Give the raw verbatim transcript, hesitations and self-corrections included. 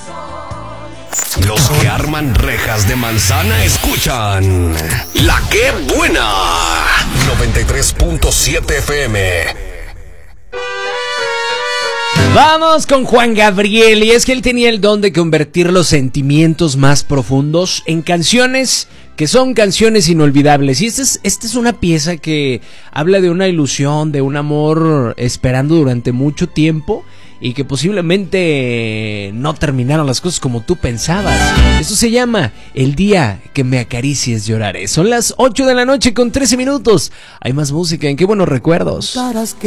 Los que arman rejas de manzana escuchan La Que Buena noventa y tres punto siete F M. Vamos con Juan Gabriel, y es que él tenía el don de convertir los sentimientos más profundos en canciones que son canciones inolvidables. Y esta es, esta es una pieza que habla de una ilusión, de un amor esperando durante mucho tiempo y que posiblemente no terminaron las cosas como tú pensabas. Esto se llama El día que me acaricies lloraré. Son las ocho de la noche con trece minutos. Hay más música en Qué Buenos Recuerdos.